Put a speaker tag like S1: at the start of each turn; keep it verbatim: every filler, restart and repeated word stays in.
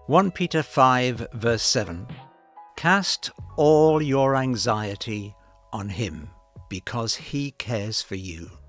S1: First Peter five, verse seven. Cast all your anxiety on him, because he cares for you.